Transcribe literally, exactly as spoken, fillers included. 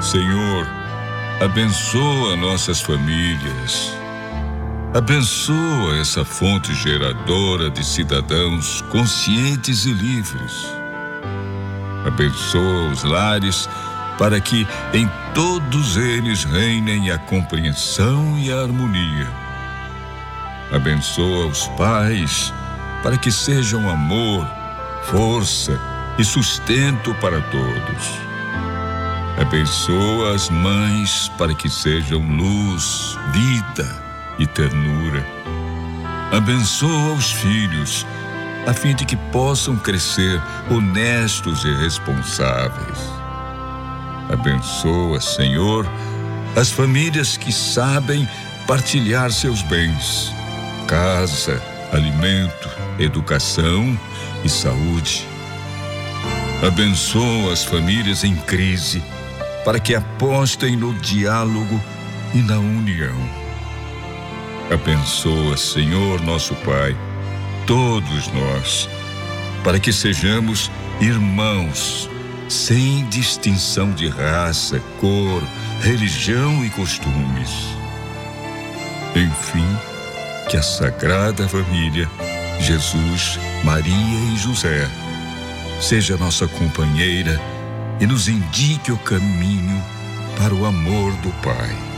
Senhor, abençoa nossas famílias. Abençoa essa fonte geradora de cidadãos conscientes e livres. Abençoa os lares para que em todos eles reinem a compreensão e a harmonia. Abençoa os pais para que sejam amor, força e sustento para todos. Abençoa as mães para que sejam luz, vida e ternura. Abençoa os filhos a fim de que possam crescer honestos e responsáveis. Abençoa, Senhor, as famílias que sabem partilhar seus bens, casa, alimento, educação e saúde. Abençoa as famílias em crise para que apostem no diálogo e na união. Abençoa, Senhor, nosso Pai, todos nós, para que sejamos irmãos, sem distinção de raça, cor, religião e costumes. Enfim, que a Sagrada Família, Jesus, Maria e José, seja nossa companheira e nos indique o caminho para o amor do Pai.